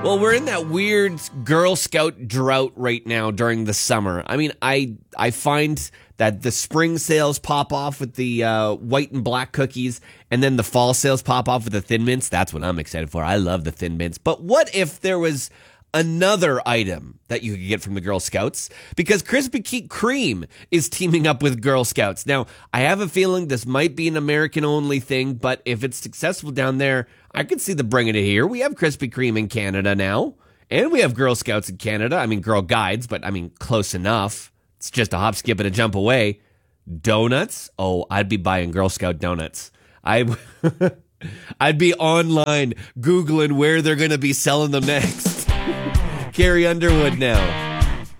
Well, we're in that weird Girl Scout drought right now during the summer. I mean, I find that the spring sales pop off with the white and black cookies, and then the fall sales pop off with the Thin Mints. That's what I'm excited for. I love the Thin Mints. But what if there was another item that you could get from the Girl Scouts? Because Krispy Kreme is teaming up with Girl Scouts. Now, I have a feeling this might be an American-only thing, but if it's successful down there, I could see them bringing it here. We have Krispy Kreme in Canada now, and we have Girl Scouts in Canada. I mean, Girl Guides, but I mean, close enough. It's just a hop, skip, and a jump away. Donuts? Oh, I'd be buying Girl Scout donuts. I'd be online Googling where they're going to be selling them next. Carrie Underwood now.